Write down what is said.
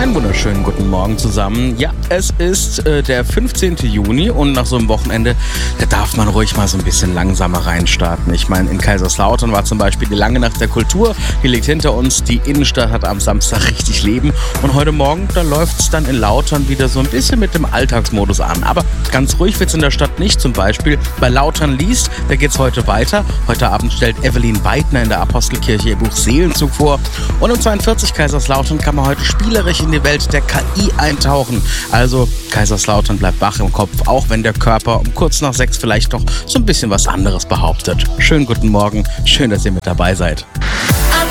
Einen wunderschönen guten Morgen zusammen. Ja, es ist der 15. Juni und nach so einem Wochenende, da darf man ruhig mal so ein bisschen langsamer reinstarten. Ich meine, in Kaiserslautern war zum Beispiel die lange Nacht der Kultur, die liegt hinter uns. Die Innenstadt hat am Samstag richtig Leben und heute Morgen, da läuft es dann in Lautern wieder so ein bisschen mit dem Alltagsmodus an. Aber ganz ruhig wird es in der Stadt nicht. Zum Beispiel bei Lautern liest, da geht es heute weiter. Heute Abend stellt Evelyn Weidner in der Apostelkirche ihr Buch Seelenzug vor. Und um 42 Kaiserslautern kann man heute spielerisch in die Welt der KI eintauchen. Also Kaiserslautern bleibt wach im Kopf, auch wenn der Körper um kurz nach 6 vielleicht noch so ein bisschen was anderes behauptet. Schönen guten Morgen, schön, dass ihr mit dabei seid.